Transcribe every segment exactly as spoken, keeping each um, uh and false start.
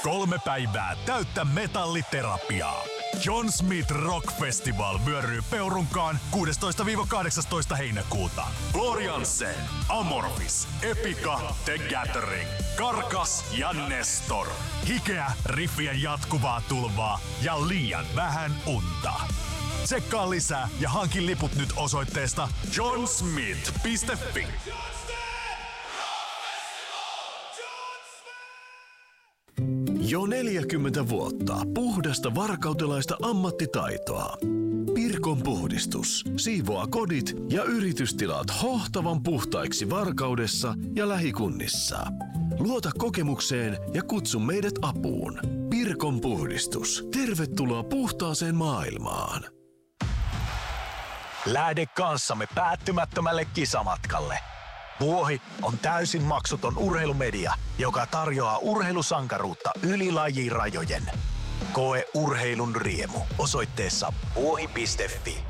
Kolme päivää täyttä metalliterapiaa. John Smith Rock Festival vyöryy Peurunkaan kuudestoista kahdeksastoista heinäkuuta. Floriansen, Amorphis, Epica, The Gathering, Karkas ja Nestor. Hikeä, riffien jatkuvaa tulvaa ja liian vähän unta. Tsekkaa lisää ja hankin liput nyt osoitteesta john smith piste fi. Jo neljäkymmentä vuotta puhdasta varkautelaista ammattitaitoa. Pirkon puhdistus siivoaa kodit ja yritystilat hohtavan puhtaiksi Varkaudessa ja lähikunnissa. Luota kokemukseen ja kutsu meidät apuun. Pirkon puhdistus. Tervetuloa puhtaaseen maailmaan. Lähde kanssamme päättymättömälle kisamatkalle. Vuohi on täysin maksuton urheilumedia, joka tarjoaa urheilusankaruutta yli lajirajojen. Koe urheilun riemu osoitteessa vuohi piste fi.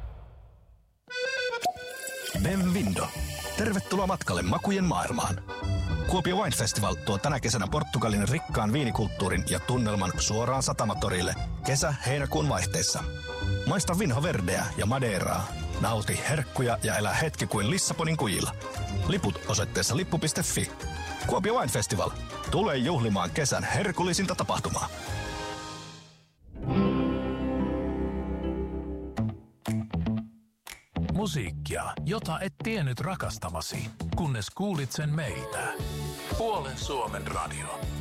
Benvindo. Tervetuloa matkalle makujen maailmaan. Kuopio Wine Festival tuo tänä kesänä Portugalin rikkaan viinikulttuurin ja tunnelman suoraan Satamatorille kesä-heinäkuun vaihteessa. Maista Vinho Verdeä ja Madeiraa. Nauti herkkuja ja elä hetki kuin Lissabonin kujilla. Liput osoitteessa lippu piste fi. Kuopio Wine Festival. Tule juhlimaan kesän herkullisinta tapahtumaa. Musiikkia, jota et tiennyt rakastavasi, kunnes kuulit sen meiltä. Puolen Suomen radio.